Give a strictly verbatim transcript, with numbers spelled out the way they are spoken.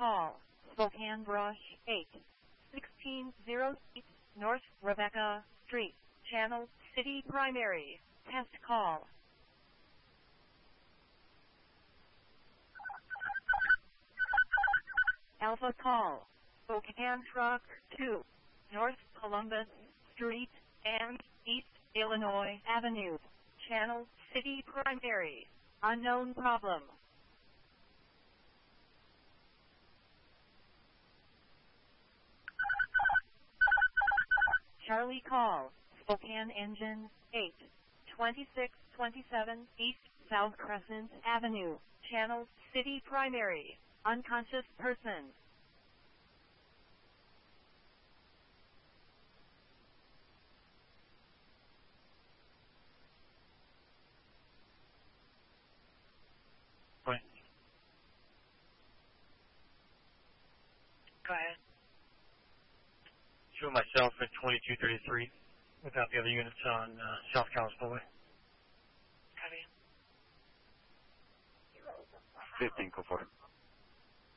call, Spokane Brush eight, sixteen oh eight North Rebecca Street, Channel City Primary, test call. Alpha call, Spokane Truck two, North Columbus Street and East Illinois Avenue, Channel City Primary, unknown problem. Charlie call, Spokane Engine eight, twenty-six twenty-seven East South Crescent Avenue, Channel City Primary, unconscious person. Right. Go ahead. Show myself at twenty-two thirty-three without the other units on uh, South Carolina Spillway. Copy. fifteen, go for it.